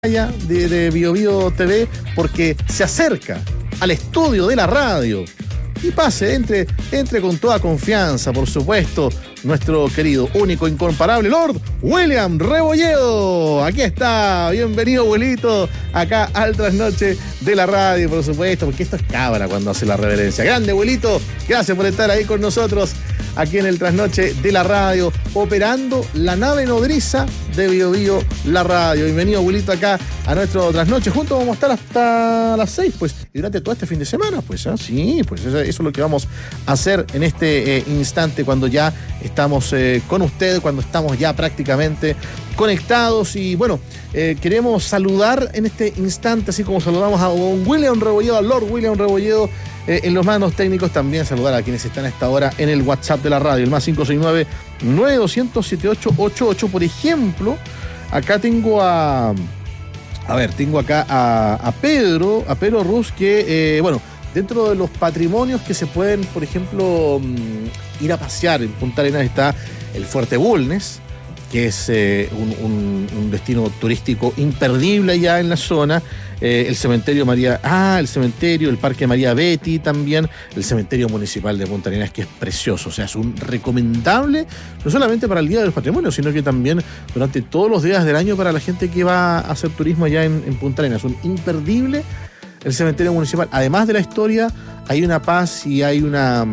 de Bio Bio TV porque se acerca al estudio de la radio y pase, entre con toda confianza, por supuesto, nuestro querido, único, incomparable Lord William Rebolledo. Aquí está, bienvenido, abuelito, acá al Trasnoche de la radio, por supuesto, porque esto es cabra cuando hace la reverencia. Grande, abuelito, gracias por estar ahí con nosotros, aquí en el Trasnoche de la radio, operando la nave nodriza de Bio Bio la radio. Bienvenido, abuelito, acá a nuestro Trasnoche. Juntos vamos a estar hasta las 6, pues, y durante todo este fin de semana, pues, ¿eh? Sí, pues eso es lo que vamos a hacer en este instante, cuando ya estamos con usted, cuando estamos ya prácticamente conectados. Y bueno, queremos saludar en este instante, así como saludamos a don William Rebolledo, a Lord William Rebolledo, en los mandos técnicos, también saludar a quienes están a esta hora en el WhatsApp de la radio, el más 569-9200-7888. Por ejemplo, acá tengo tengo acá a Pedro Ruz, que, bueno, dentro de los patrimonios que se pueden, por ejemplo, ir a pasear en Punta Arenas, está el Fuerte Bulnes, que es un destino turístico imperdible allá en la zona. El cementerio el Parque María Betty también, el cementerio municipal de Punta Arenas, que es precioso. O sea, es un recomendable, no solamente para el Día de los Patrimonios, sino que también durante todos los días del año para la gente que va a hacer turismo allá en Punta Arenas. Un imperdible el cementerio municipal. Además de la historia, hay una paz y hay una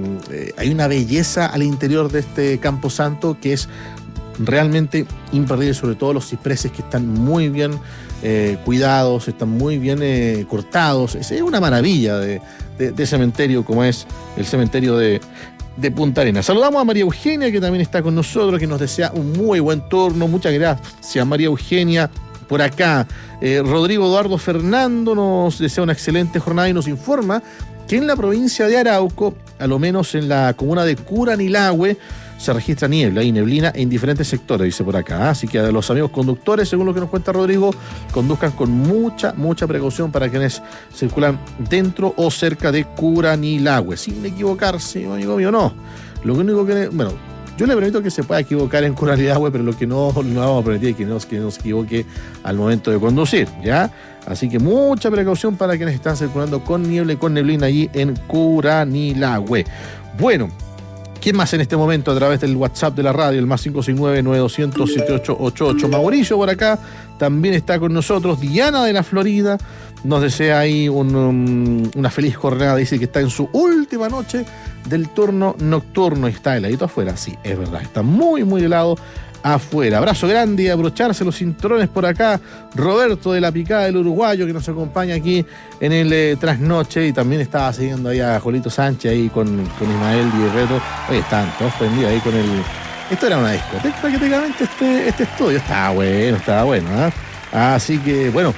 belleza al interior de este camposanto que es realmente imperdible, sobre todo los cipreses, que están muy bien cuidados, están muy bien cortados. Es una maravilla de cementerio, como es el cementerio de Punta Arenas. Saludamos a María Eugenia, que también está con nosotros, que nos desea un muy buen turno. Muchas gracias, María Eugenia. Por acá, Rodrigo Eduardo Fernando nos desea una excelente jornada y nos informa que en la provincia de Arauco, a lo menos en la comuna de Curanilahue, se registra niebla y neblina en diferentes sectores, dice por acá. Así que a los amigos conductores, según lo que nos cuenta Rodrigo, conduzcan con mucha precaución para quienes circulan dentro o cerca de Curanilahue. Sin equivocarse, amigo mío, no. Lo único que... Bueno, yo le permito que se pueda equivocar en Curanilahue, pero lo que no vamos a permitir es que no se equivoque al momento de conducir, ¿ya? Así que mucha precaución para quienes están circulando con niebla y con neblina allí en Curanilahue. Bueno, ¿quién más en este momento a través del WhatsApp de la radio, el más 569-9200-7888? Mauricio por acá también está con nosotros. Diana de la Florida nos desea ahí una feliz jornada. Dice que está en su última noche del turno nocturno y está heladito afuera. Sí, es verdad, está muy helado afuera. Abrazo grande y abrocharse los cinturones por acá. Roberto de la Picada del Uruguayo, que nos acompaña aquí en el Trasnoche, y también estaba siguiendo ahí a Jolito Sánchez ahí con Ismael Guerrero. Oye, están todos prendidos ahí con el... Esto era una discoteca prácticamente, este estudio. Estaba bueno, ¿eh? Así que, bueno,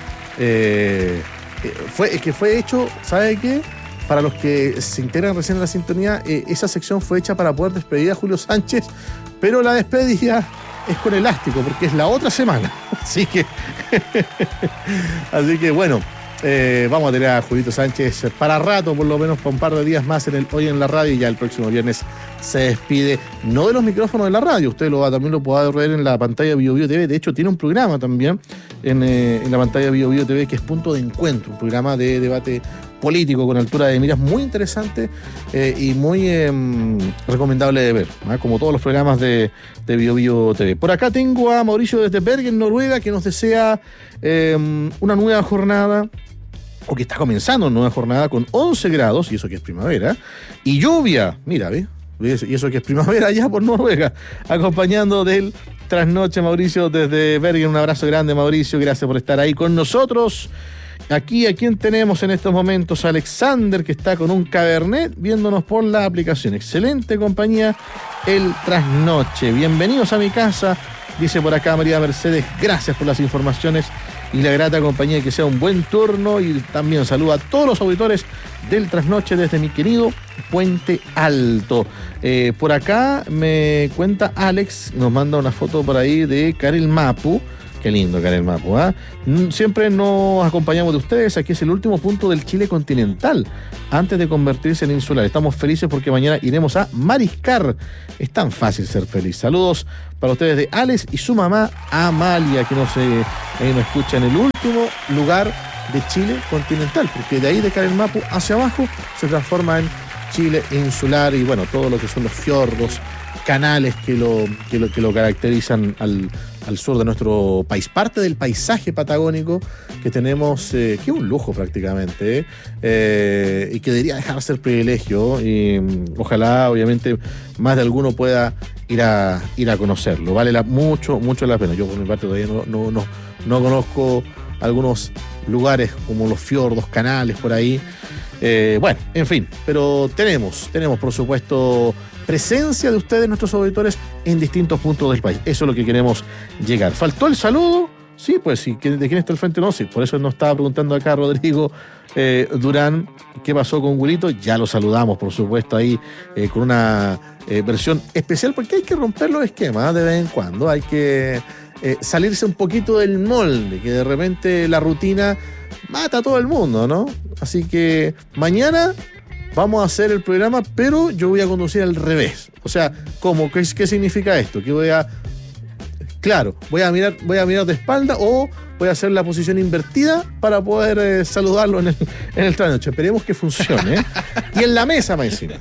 fue hecho, ¿sabe qué? Para los que se integran recién en la sintonía, esa sección fue hecha para poder despedir a Julio Sánchez, pero la despedida es con elástico, porque es la otra semana. Así que bueno, vamos a tener a Julito Sánchez para rato, por lo menos para un par de días más Hoy en la Radio, y ya el próximo viernes se despide, no de los micrófonos de la radio, usted también lo puede ver en la pantalla de Bio Bio TV. De hecho, tiene un programa también en la pantalla de Bio Bio TV, que es Punto de Encuentro, un programa de debate político con altura de miras muy interesante y muy recomendable de ver, ¿no? Como todos los programas de Bio Bio TV. Por acá tengo a Mauricio desde Bergen, Noruega, que nos desea una nueva jornada, o que está comenzando una nueva jornada con 11 grados, y eso que es primavera, y lluvia, mira, ¿ves? Y eso que es primavera allá por Noruega, acompañando del Trasnoche, Mauricio desde Bergen. Un abrazo grande, Mauricio, gracias por estar ahí con nosotros. Aquí, ¿a quién tenemos en estos momentos? Alexander, que está con un Cabernet viéndonos por la aplicación. Excelente compañía, el Trasnoche. Bienvenidos a mi casa, dice por acá María Mercedes. Gracias por las informaciones y la grata compañía, que sea un buen turno. Y también saluda a todos los auditores del Trasnoche desde mi querido Puente Alto. Por acá me cuenta Alex, nos manda una foto por ahí de Karel Mapu, Qué lindo, Karen Mapu, ¿ah? Siempre nos acompañamos de ustedes. Aquí es el último punto del Chile continental, antes de convertirse en insular. Estamos felices porque mañana iremos a mariscar. Es tan fácil ser feliz. Saludos para ustedes de Alex y su mamá Amalia, que nos escucha en el último lugar de Chile continental, porque de ahí de Karen Mapu hacia abajo se transforma en Chile insular y bueno, todo lo que son los fiordos, canales que lo caracterizan al sur de nuestro país. Parte del paisaje patagónico que tenemos, que es un lujo prácticamente, y que debería dejar de ser privilegio, y ojalá obviamente más de alguno pueda ir a conocerlo. Vale mucho la pena. Yo por mi parte todavía no conozco algunos lugares como los fiordos, canales por ahí. Bueno, en fin, pero tenemos por supuesto presencia de ustedes, nuestros auditores, en distintos puntos del país. Eso es lo que queremos llegar. ¿Faltó el saludo? Sí, pues sí. ¿De quién está al frente? No, sí. Por eso nos estaba preguntando acá Rodrigo Durán qué pasó con Wilito. Ya lo saludamos, por supuesto, ahí con una versión especial, porque hay que romper los esquemas de vez en cuando. Hay que salirse un poquito del molde, que de repente la rutina mata a todo el mundo, ¿no? Así que mañana vamos a hacer el programa, pero yo voy a conducir al revés. O sea, ¿cómo? ¿Qué significa esto? Que voy a mirar de espalda o voy a hacer la posición invertida para poder saludarlo en el trasnoche. Esperemos que funcione, ¿eh? Y en la mesa, me encima.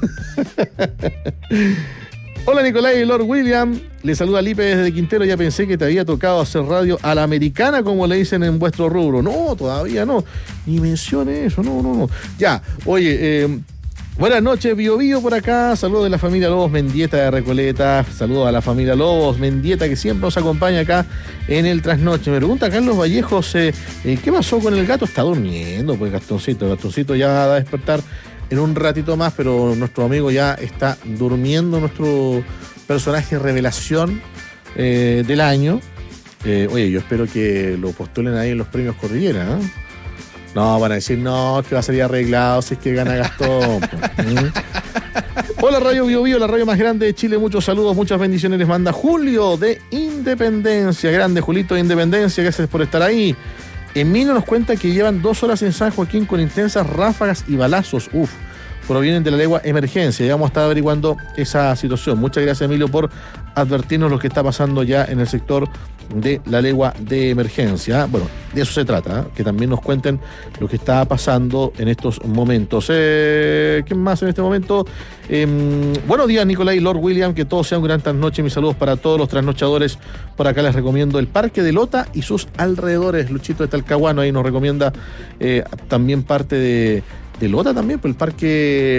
Hola Nicolás y Lord William, le saluda Lipe desde Quintero. Ya pensé que te había tocado hacer radio a la americana, como le dicen en vuestro rubro. No, todavía no, ni mencione eso, no. Ya, oye, buenas noches, Bio Bio por acá. Saludos de la familia Lobos Mendieta de Recoleta. Saludos a la familia Lobos Mendieta, que siempre nos acompaña acá en el trasnoche. Me pregunta Carlos Vallejos, ¿qué pasó con el gato? Está durmiendo, pues Gastoncito ya va a despertar en un ratito más, pero nuestro amigo ya está durmiendo, nuestro personaje revelación del año. Oye, yo espero que lo postulen ahí en los premios Cordillera, ¿eh? No, van a decir, no, que va a salir arreglado si es que gana Gastón. Hola Radio Bio Bio, la radio más grande de Chile. Muchos saludos, muchas bendiciones les manda Julio de Independencia. Grande Julito de Independencia, gracias por estar ahí. Emilio nos cuenta que llevan 2 horas en San Joaquín con intensas ráfagas y balazos. Provienen de la legua emergencia. Ya vamos a estar averiguando esa situación. Muchas gracias, Emilio, por advertirnos lo que está pasando ya en el sector de la legua de emergencia. Bueno, de eso se trata, ¿eh? Que también nos cuenten lo que está pasando en estos momentos. ¿Quién más en este momento? Buenos días, Nicolás y Lord William. Que todo sea un gran trasnoche. Mis saludos para todos los trasnochadores. Por acá les recomiendo el Parque de Lota y sus alrededores. Luchito de Talcahuano ahí nos recomienda también parte de Lota también, pues el parque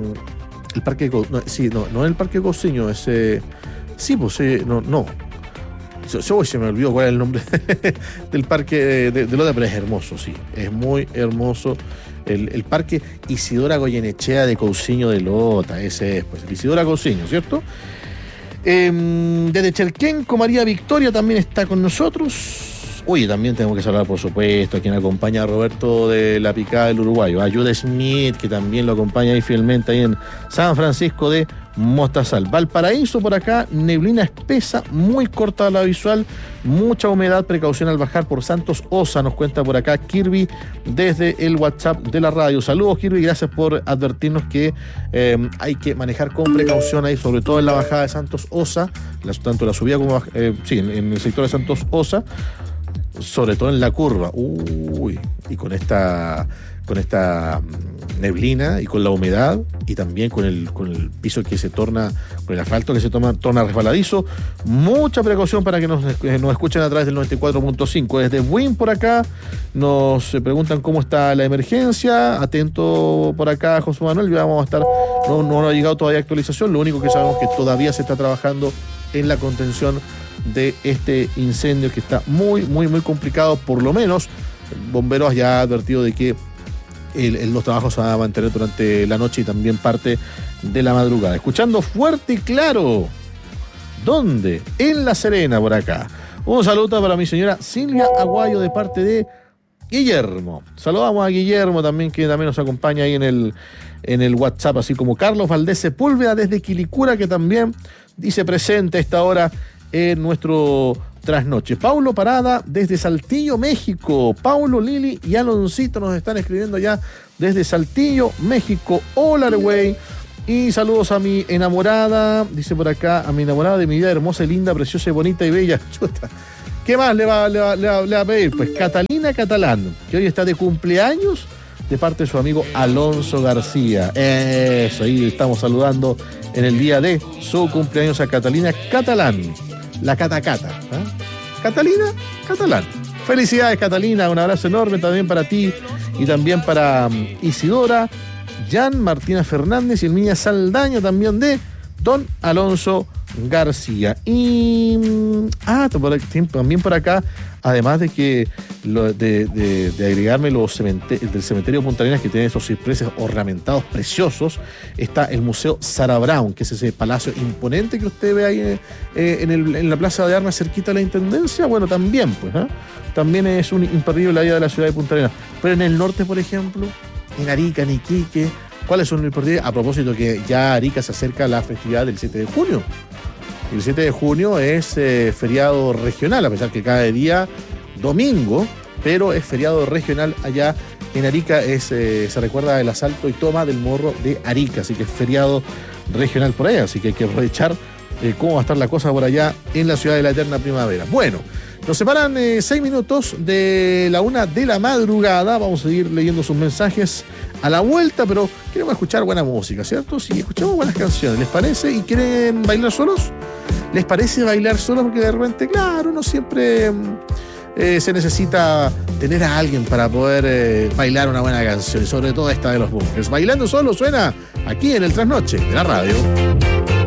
no el parque Cousiño, ese sí, pues no. Se me olvidó cuál es el nombre del parque de Lota, pero es hermoso, sí, es muy hermoso el parque Isidora Goyenechea de Cousiño de Lota. Ese es, pues, el Isidora Cousiño, ¿cierto? Desde Chelquenco, María Victoria también está con nosotros. Oye, también tenemos que saludar, por supuesto, a quien acompaña a Roberto de la Picada del Uruguayo, a Jude Smith, que también lo acompaña ahí fielmente ahí en San Francisco de Mostazal. Valparaíso por acá, neblina espesa, muy corta la visual, mucha humedad, precaución al bajar por Santos Osa, nos cuenta por acá Kirby desde el WhatsApp de la radio. Saludos, Kirby, gracias por advertirnos que hay que manejar con precaución ahí, sobre todo en la bajada de Santos Osa, tanto la subida como en el sector de Santos Osa, sobre todo en la curva. Y con esta neblina y con la humedad y también con el piso que se torna, con el asfalto que se torna resbaladizo. Mucha precaución para que nos escuchen a través del 94.5. Desde Buin por acá nos preguntan cómo está la emergencia. Atento por acá, José Manuel, ya vamos a estar, no ha llegado todavía actualización. Lo único que sabemos es que todavía se está trabajando en la contención de este incendio que está muy complicado. Por lo menos Bomberos ya ha advertido de que los trabajos se van a mantener durante la noche y también parte de la madrugada. Escuchando fuerte y claro. ¿Dónde? En La Serena, por acá. Un saludo para mi señora Silvia Aguayo de parte de Guillermo. Saludamos a Guillermo también, que también nos acompaña ahí en el WhatsApp, así como Carlos Valdés Sepúlveda desde Quilicura, que también dice presente a esta hora en nuestro Trasnoche. Paulo Parada desde Saltillo, México. Paulo, Lili y Aloncito nos están escribiendo ya desde Saltillo, México. Hola, güey. Y saludos a mi enamorada, dice por acá, a mi enamorada de mi vida hermosa y linda, preciosa y bonita y bella. Chuta. ¿Qué más le va a pedir? Pues Catalina Catalán, que hoy está de cumpleaños de parte de su amigo Alonso García. Eso, ahí estamos saludando en el día de su cumpleaños a Catalina Catalán. La Catacata. Catalina Catalán. Felicidades, Catalina. Un abrazo enorme también para ti y también para Isidora, Jan, Martina Fernández y el niña Saldaña también de don Alonso García. Y también por acá, además de que de agregarme del cementerio de Punta Arenas, que tiene esos cipreses ornamentados preciosos, está el Museo Sarah Brown, que es ese palacio imponente que usted ve ahí en la Plaza de Armas cerquita de la Intendencia. Bueno, también también es un imperdible la vida de la ciudad de Punta Arenas. Pero en el norte, por ejemplo, en Arica, en Iquique, ¿cuáles son los imperdibles? A propósito que ya Arica se acerca a la festividad del 7 de junio. El 7 de junio es feriado regional, a pesar que cada día domingo, pero es feriado regional allá en Arica. Se recuerda el asalto y toma del Morro de Arica, así que es feriado regional por allá, así que hay que aprovechar cómo va a estar la cosa por allá en la ciudad de la eterna primavera. Bueno, nos separan 6 minutos de la 1 de la madrugada. Vamos a seguir leyendo sus mensajes a la vuelta, pero queremos escuchar buena música, ¿cierto? Si escuchamos buenas canciones, ¿les parece? ¿Y quieren bailar solos? ¿Les parece bailar solos? Porque de repente, claro, uno siempre se necesita tener a alguien para poder bailar una buena canción, y sobre todo esta de los Bunkers. Bailando solo suena aquí en el Trasnoche de la radio.